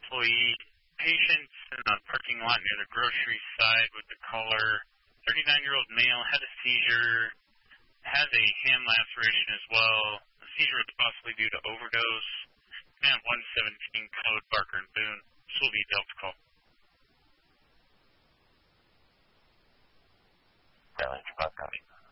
employee. Patient in the parking lot near the grocery side with the caller. 39-year-old male had a seizure, has a hand laceration as well. The seizure was possibly due to overdose. And 117 code Barker and Boone. This will be a Delta call. Challenge, copy.